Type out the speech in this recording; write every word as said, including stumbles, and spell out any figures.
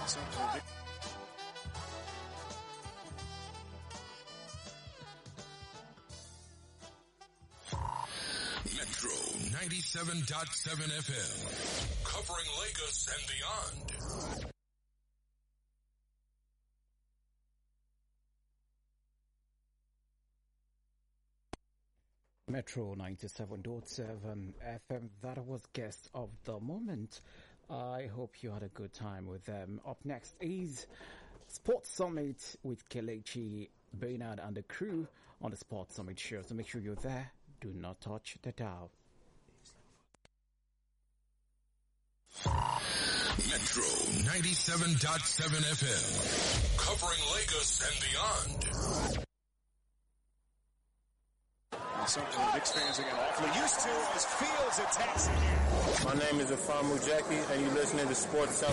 Metro ninety-seven point seven F M, covering Lagos and beyond. Metro ninety-seven point seven F M, that was Guest of the Moment. I hope you had a good time with them. Up next is Sports Summit with Kelechi Bernard and the crew on the Sports Summit show. So make sure you're there. Do not touch the dial. Metro ninety-seven point seven F M, covering Lagos and beyond. Something the Knicks fans are getting awfully used to as Fields attacks again. My name is Afamu Jackie, and you're listening to Sports Summit.